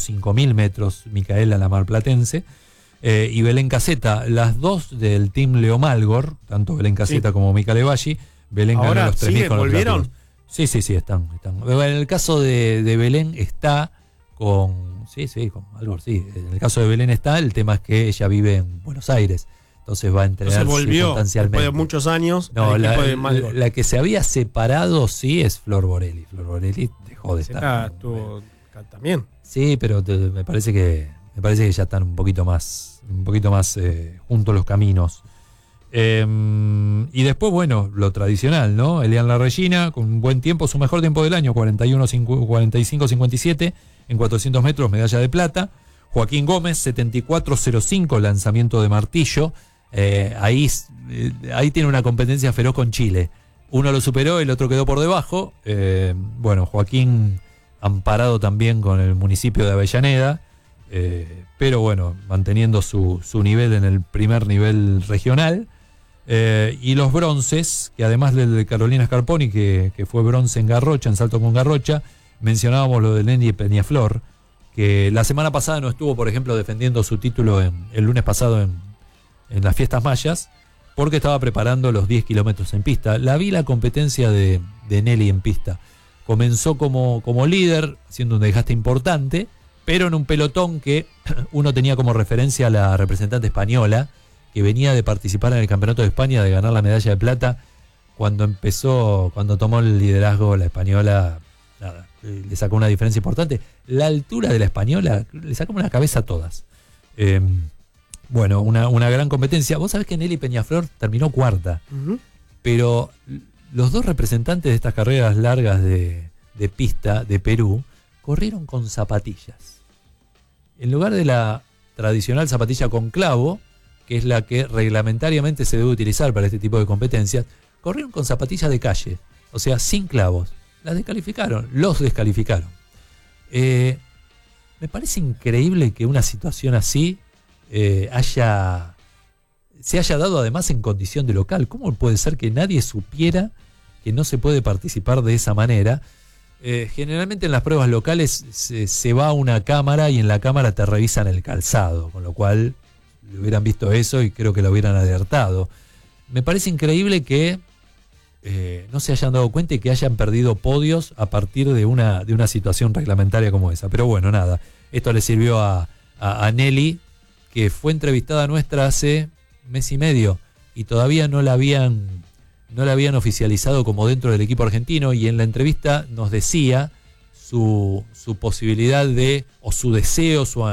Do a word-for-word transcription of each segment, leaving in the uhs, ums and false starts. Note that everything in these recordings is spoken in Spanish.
cinco mil metros, Micaela, la marplatense, eh, y Belén Caseta, las dos del Team Leo Malgor, tanto Belén Caseta sí. como Micaela Evalli. Belén ganó los tres mil con los ¿volvieron? Sí, sí, sí, están, están. En el caso de, de Belén está con... Sí, sí, con Malgor, sí. En el caso de Belén está, el tema es que ella vive en Buenos Aires. Entonces va a entrenar Entonces volvió circunstancialmente. Después de muchos años. No, la, la, la que se había separado sí es Flor Borelli. Flor Borelli dejó de estar. Estuvo también. Sí, pero te, me parece que me parece que ya están un poquito más, un poquito más eh, juntos los caminos. Eh, y después, bueno, lo tradicional, ¿no? Elian La Regina, con un buen tiempo, su mejor tiempo del año, cuarenta y uno, cuarenta y cinco cincuenta y siete en cuatrocientos metros, medalla de plata. Joaquín Gómez, setenta y cuatro cero cinco, lanzamiento de martillo. Eh, ahí, eh, ahí tiene una competencia feroz con Chile. Uno lo superó, el otro quedó por debajo. Eh, bueno, Joaquín amparado también con el municipio de Avellaneda, eh, pero bueno, manteniendo su, su nivel en el primer nivel regional. Eh, y los bronces, que además del de Carolina Scarponi, que, que fue bronce en Garrocha, en salto con Garrocha, mencionábamos lo de Nenny Peñaflor, que la semana pasada no estuvo, por ejemplo, defendiendo su título en, el lunes pasado en en las fiestas mayas, porque estaba preparando los diez kilómetros en pista. La vi la competencia de, de Nelly en pista. Comenzó como, como líder, haciendo un desgaste importante, pero en un pelotón que uno tenía como referencia a la representante española, que venía de participar en el Campeonato de España, de ganar la medalla de plata. Cuando empezó, cuando tomó el liderazgo la española, nada, le sacó una diferencia importante. La altura de la española le sacó una cabeza a todas. Eh, Bueno, una, una gran competencia. Vos sabés que Nelly Peñaflor terminó cuarta, uh-huh. pero los dos representantes de estas carreras largas de, de pista de Perú corrieron con zapatillas. En lugar de la tradicional zapatilla con clavo, que es la que reglamentariamente se debe utilizar para este tipo de competencias, corrieron con zapatillas de calle, o sea, sin clavos. Las descalificaron, los descalificaron. Eh, me parece increíble que una situación así Eh, haya se haya dado además en condición de local. ¿Cómo puede ser que nadie supiera que no se puede participar de esa manera? Eh, generalmente en las pruebas locales se, se va a una cámara y en la cámara te revisan el calzado, con lo cual le hubieran visto eso y creo que lo hubieran alertado. Me parece increíble que eh, no se hayan dado cuenta y que hayan perdido podios a partir de una, de una situación reglamentaria como esa. Pero bueno, nada, esto le sirvió a, a, a Nelly, que fue entrevistada nuestra hace mes y medio y todavía no la habían no la habían oficializado como dentro del equipo argentino, y en la entrevista nos decía su, su posibilidad de, o su deseo, su,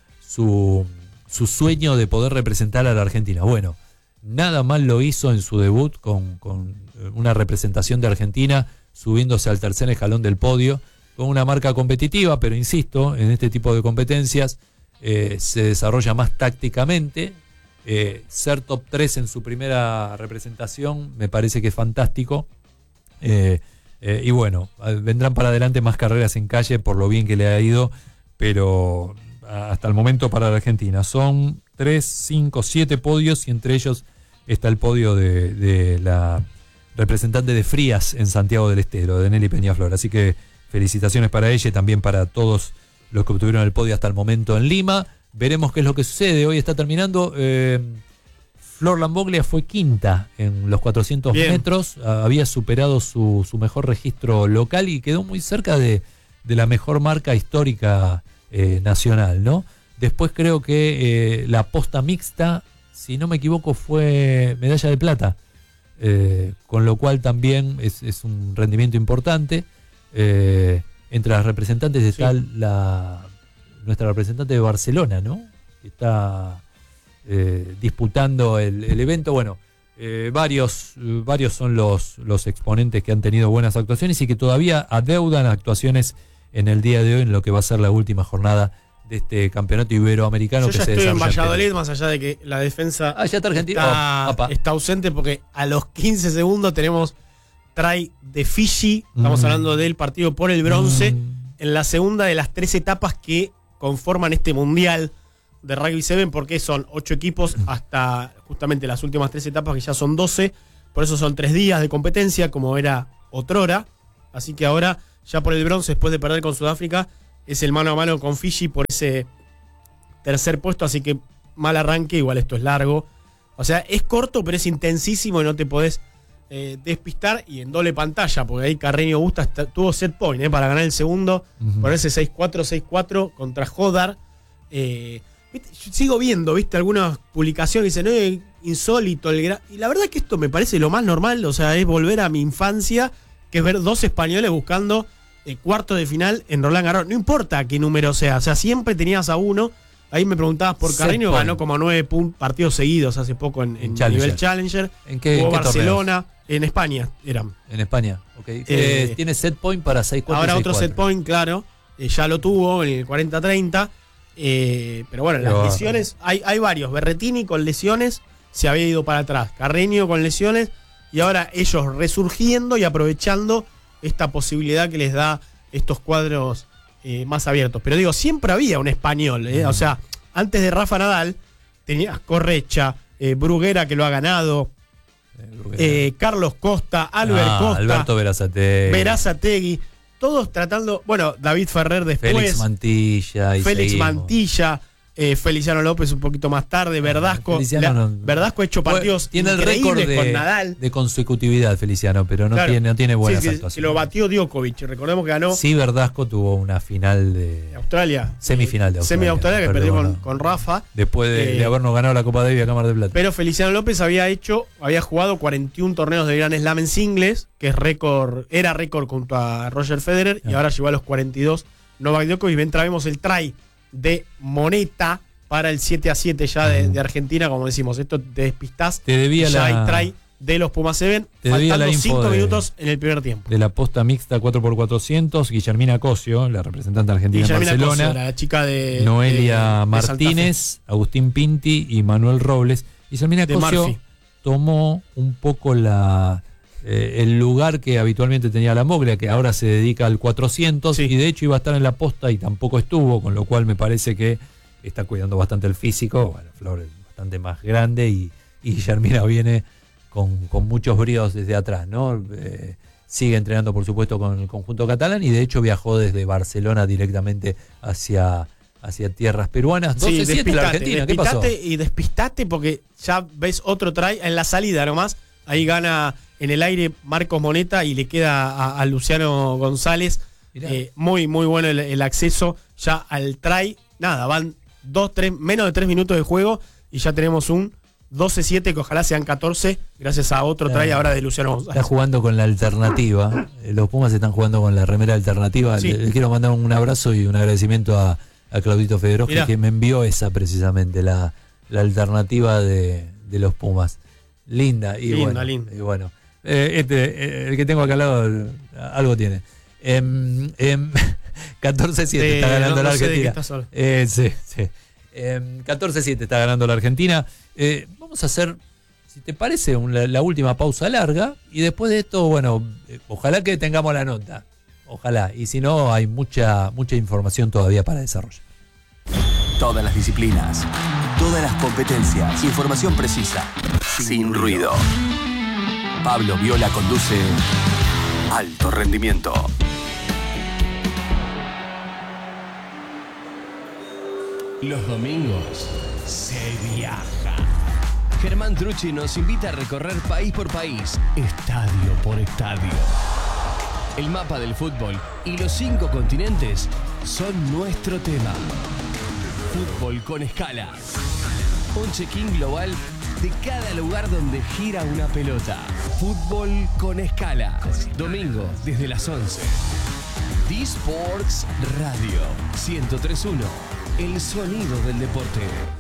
su, su sueño de poder representar a la Argentina. Bueno, nada mal lo hizo en su debut con, con una representación de Argentina, subiéndose al tercer escalón del podio, con una marca competitiva, pero insisto, en este tipo de competencias Eh, se desarrolla más tácticamente. Eh, ser top tres en su primera representación me parece que es fantástico. Eh, eh, y bueno, vendrán para adelante más carreras en calle por lo bien que le ha ido, pero hasta el momento para la Argentina son tres, cinco, siete podios, y entre ellos está el podio de, de la representante de Frías en Santiago del Estero, de Nelly Peñaflor. Así que felicitaciones para ella y también para todos los que obtuvieron el podio hasta el momento en Lima. Veremos qué es lo que sucede. Hoy está terminando. Eh, Flor Lamboglia fue quinta en los cuatrocientos Bien. metros. Había superado su, su mejor registro local y quedó muy cerca de, de la mejor marca histórica eh, nacional, ¿no? Después creo que eh, la posta mixta, si no me equivoco, fue medalla de plata. Eh, con lo cual también es, es un rendimiento importante. Eh, Entre las representantes está sí. la nuestra representante de Barcelona, ¿no? Que está eh, disputando el, el evento. Bueno, eh, varios, varios son los, los exponentes que han tenido buenas actuaciones y que todavía adeudan actuaciones en el día de hoy, en lo que va a ser la última jornada de este campeonato iberoamericano. Yo que ya se estoy en desarrolla Valladolid, más allá de que la defensa ah, ya está, está, oh, está ausente, porque a los quince segundos tenemos try de Fiji. Estamos mm. hablando del partido por el bronce. Mm. En la segunda de las tres etapas que conforman este mundial de Rugby siete, porque son ocho equipos hasta justamente las últimas tres etapas, que ya son doce. Por eso son tres días de competencia, como era otrora. Así que ahora, ya por el bronce, después de perder con Sudáfrica, es el mano a mano con Fiji por ese tercer puesto, así que mal arranque, igual esto es largo. O sea, es corto, pero es intensísimo y no te podés eh, despistar. Y en doble pantalla, porque ahí Carreño Busta está, tuvo set point eh, para ganar el segundo, uh-huh. por ese seis cuatro, seis cuatro contra Jodar. Eh, ¿viste? Yo sigo viendo, viste, algunas publicaciones que dicen, eh, insólito. El gra-". Y la verdad que esto me parece lo más normal, o sea, es volver a mi infancia, que es ver dos españoles buscando eh, cuarto de final en Roland Garros. No importa qué número sea, o sea, siempre tenías a uno. Ahí me preguntabas por Carreño, ganó como nueve puntos, partidos seguidos hace poco en, en Challenger. Nivel Challenger. ¿En qué, Jugó ¿en qué Barcelona, torneos? En España eran. En España, ok. Eh, eh, tiene set point para seis cuatro. Ahora seis otro cuatro. set point, claro. Eh, ya lo tuvo en el cuarenta treinta. Eh, pero bueno, pero, las lesiones, hay, hay varios. Berrettini con lesiones, se había ido para atrás. Carreño con lesiones. Y ahora ellos resurgiendo y aprovechando esta posibilidad que les da estos cuadros eh, más abiertos. Pero digo, siempre había un español, eh, mm. o sea. Antes de Rafa Nadal, tenías Correcha, eh, Bruguera, que lo ha ganado, eh, Carlos Costa, Albert ah, Costa, Alberto Berazategui. Berazategui, todos tratando, bueno, David Ferrer después, Félix Mantilla, y Félix seguimos. Mantilla, eh, Feliciano López un poquito más tarde, Verdasco, Feliciano la, no, Verdasco ha hecho partidos tiene el récord de, con Nadal. de consecutividad, Feliciano, pero no, claro. tiene, no tiene buenas sí, actuaciones. Que lo batió Djokovic, recordemos que ganó. Sí, Verdasco tuvo una final de Australia. Semifinal de Australia. Semi de Australia que perdió con, bueno, con Rafa. Después de, eh, de habernos ganado la Copa Davis a Cámara de Plata. Pero Feliciano López había hecho, había jugado cuarenta y uno torneos de Grand Slam en singles, que es récord, era récord junto a Roger Federer, ah. y ahora llegó a los cuarenta y dos Novak Djokovic. Mientras vemos el try de Moneta para el siete a siete ya de, de Argentina, como decimos, esto te despistás. Te debía ya la... hay try de los Pumas Seven, te debía faltando la cinco de, minutos en el primer tiempo. De la posta mixta cuatro por cuatrocientos, Guillermina Cosio, la representante argentina Guillermina en Barcelona. Cosio, la chica de Noelia de, Martínez, de Agustín Pinti y Manuel Robles. Guillermina Cosio Murphy. Tomó un poco la... Eh, el lugar que habitualmente tenía la Moglia, que ahora se dedica al cuatrocientos, sí. y de hecho iba a estar en la posta y tampoco estuvo, con lo cual me parece que está cuidando bastante el físico. Bueno, Flor es bastante más grande y, y Guillermina viene con, con muchos bríos desde atrás, ¿no? Eh, sigue entrenando, por supuesto, con el conjunto catalán y de hecho viajó desde Barcelona directamente hacia, hacia tierras peruanas. Sí, doce siete la Argentina, ¿qué pasó? Y despistate porque ya ves otro try en la salida nomás. Ahí gana en el aire Marcos Moneta y le queda a, a Luciano González. Eh, muy, muy bueno el, el acceso ya al try. Nada, van dos, tres, menos de tres minutos de juego y ya tenemos un doce siete que ojalá sean catorce gracias a otro try ahora de Luciano González. Está jugando con la alternativa. Los Pumas están jugando con la remera alternativa. Sí. Le, le quiero mandar un abrazo y un agradecimiento a, a Claudito Federoski, que me envió esa precisamente, la, la alternativa de, de los Pumas. Linda y linda, bueno. Linda. Y bueno. Eh, este, eh, el que tengo acá al lado algo tiene. Eh, eh, catorce siete está ganando no, la Argentina. No sé eh, sí, sí. Eh, catorce siete está ganando la Argentina. Eh, vamos a hacer, si te parece, un, la, la última pausa larga. Y después de esto, bueno, eh, ojalá que tengamos la nota. Ojalá. Y si no, hay mucha, mucha información todavía para desarrollar. Todas las disciplinas, todas las competencias, información precisa, sin, sin ruido. Pablo Viola conduce Alto Rendimiento. Los domingos se viaja. Germán Trucci nos invita a recorrer país por país, estadio por estadio. El mapa del fútbol y los cinco continentes son nuestro tema. Fútbol con escala. Un check-in global de cada lugar donde gira una pelota. Fútbol con escala. Domingo desde las once. D-Sports Radio ciento tres punto uno. El sonido del deporte.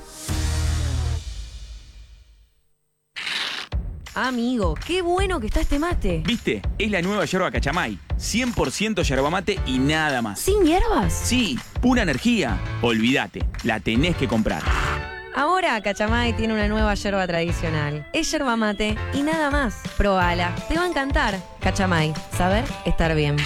Amigo, qué bueno que está este mate. ¿Viste? Es la nueva yerba Cachamay. cien por ciento yerba mate y nada más. ¿Sin hierbas? Sí, pura energía. Olvídate, la tenés que comprar. Ahora Cachamay tiene una nueva yerba tradicional. Es yerba mate y nada más. Probala, te va a encantar. Cachamay, saber estar bien.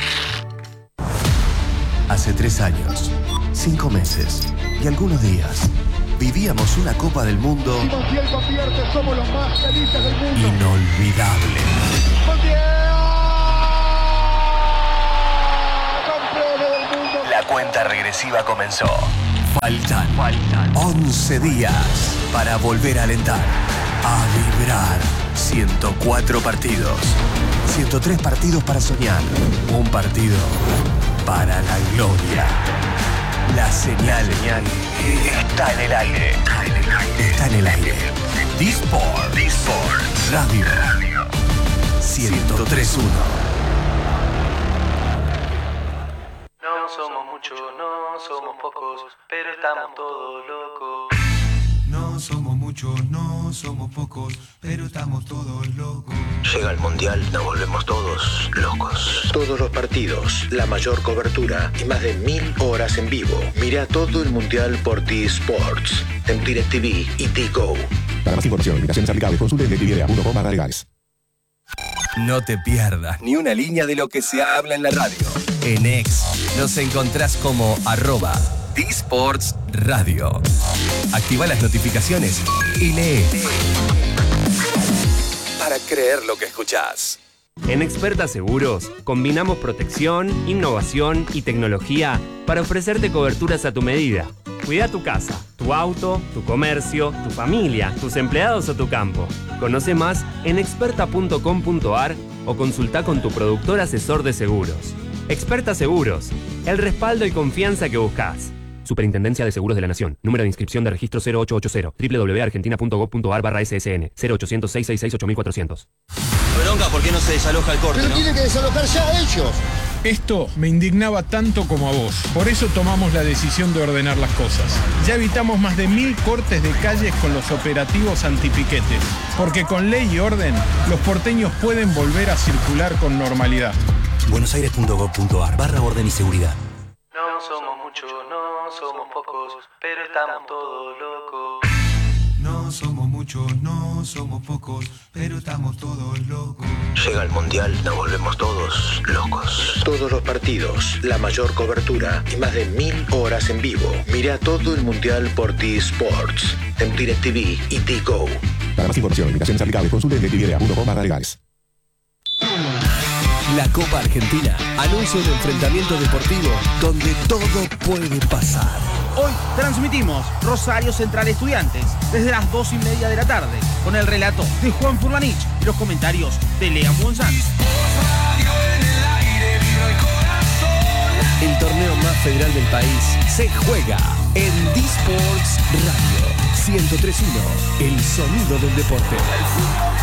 Hace tres años, cinco meses y algunos días, vivíamos una Copa del Mundo somos los más felices del mundo. Inolvidable. Campeones del mundo. La La cuenta regresiva comenzó. Faltan, Faltan once días para volver a alentar, a vibrar. ciento cuatro partidos. ciento tres partidos para soñar. Un partido para la gloria. La señal está en el aire. Está en el aire. D-Sport. D-Sport. Radio. ciento tres punto uno. No somos muchos, no somos pocos, pero estamos todos locos. No somos muchos, no somos pocos, pero estamos todos locos. Llega el Mundial, nos volvemos todos locos. Todos los partidos, la mayor cobertura y más de mil horas en vivo. Mira todo el Mundial por D-Sports, en DirecTV y D-Go. Para más información, invitaciones aplicables, consulte en directv punto com barra legales. No te pierdas ni una línea de lo que se habla en la radio. En X nos encontrás como arroba D-Sports Radio. Activa las notificaciones y lee para creer lo que escuchás. En Experta Seguros combinamos protección, innovación y tecnología para ofrecerte coberturas a tu medida. Cuida tu casa, tu auto, tu comercio, tu familia, tus empleados o tu campo. Conoce más en experta punto com punto a r o consulta con tu productor asesor de seguros. Experta Seguros, el respaldo y confianza que buscas. Superintendencia de Seguros de la Nación. Número de inscripción de registro cero ocho ocho cero. doble u doble u doble u punto argentina punto gov punto a r barra S S N. cero ochocientos, seiscientos sesenta y seis, ocho mil cuatrocientos. Bronca, ¿por qué no se desaloja el corte? Pero ¿no? tienen que desalojar ya ellos. Esto me indignaba tanto como a vos. Por eso tomamos la decisión de ordenar las cosas. Ya evitamos más de mil cortes de calles con los operativos antipiquetes. Porque con ley y orden, los porteños pueden volver a circular con normalidad. buenosaires punto gov punto a r barra orden y seguridad. No somos muchos, no somos pocos, pero estamos todos locos. No somos muchos, no somos pocos, pero estamos todos locos. Llega el Mundial, nos volvemos todos locos. Todos los partidos, la mayor cobertura y más de mil horas en vivo. Mira todo el Mundial por D-Sports, en DirecTV y D-Go. Para más información, invitaciones aplicables, consulte en directv punto com barra legales. La Copa Argentina anuncia un enfrentamiento deportivo donde todo puede pasar. Hoy transmitimos Rosario Central Estudiantes desde las dos y media de la tarde con el relato de Juan Furlanich y los comentarios de Lea Monzán. El torneo más federal del país se juega en D-Sports Radio ciento tres punto uno, el sonido del deporte.